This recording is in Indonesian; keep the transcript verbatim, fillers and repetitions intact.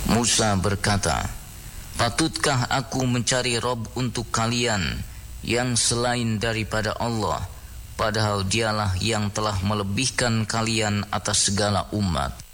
Musa berkata, "Patutkah aku mencari Rob untuk kalian yang selain daripada Allah, padahal dialah yang telah melebihkan kalian atas segala umat?